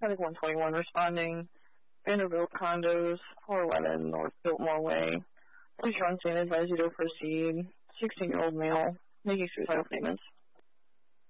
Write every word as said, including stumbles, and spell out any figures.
Traffic one twenty-one responding. Vanderbilt condos, four eleven North Biltmore Way. Police are on scene, advise you to proceed. sixteen-year-old male, making suicidal statements.